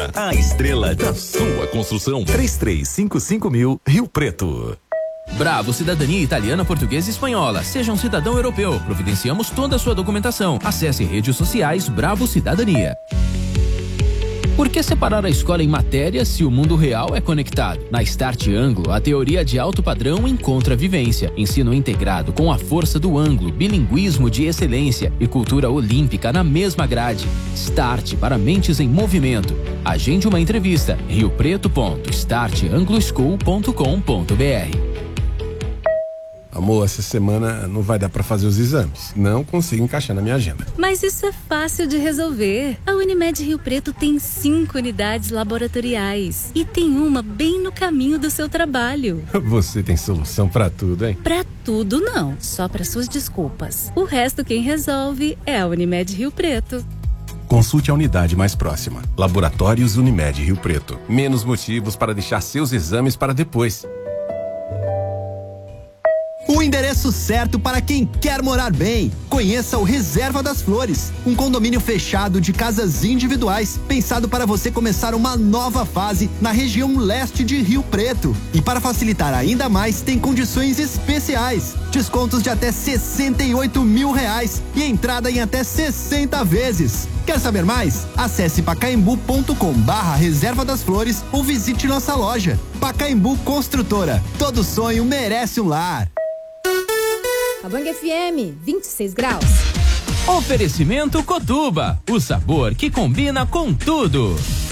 Construtora, a estrela da sua construção. 3355.000 Rio Preto. Bravo Cidadania Italiana, Portuguesa e Espanhola. Seja um cidadão europeu. Providenciamos toda a sua documentação. Acesse redes sociais Bravo Cidadania. Por que separar a escola em matérias se o mundo real é conectado? Na Start Anglo, a teoria de alto padrão encontra vivência. Ensino integrado com a força do anglo, bilinguismo de excelência e cultura olímpica na mesma grade. Start para mentes em movimento. Agende uma entrevista. riopreto.startangloschool.com.br. Amor, essa semana não vai dar pra fazer os exames. Não consigo encaixar na minha agenda. Mas isso é fácil de resolver. A Unimed Rio Preto tem 5 unidades laboratoriais. E tem uma bem no caminho do seu trabalho. Você tem solução pra tudo, hein? Pra tudo não, só pra suas desculpas. O resto quem resolve é a Unimed Rio Preto. Consulte a unidade mais próxima. Laboratórios Unimed Rio Preto. Menos motivos para deixar seus exames para depois. O endereço certo para quem quer morar bem. Conheça o Reserva das Flores, um condomínio fechado de casas individuais, pensado para você começar uma nova fase na região leste de Rio Preto. E para facilitar ainda mais, tem condições especiais. Descontos de até R$68 mil e entrada em até 60 vezes. Quer saber mais? Acesse pacaembu.com/Reserva das Flores ou visite nossa loja. Pacaembu Construtora. Todo sonho merece um lar. Cabangue FM, 26 graus. Oferecimento Cotuba, o sabor que combina com tudo.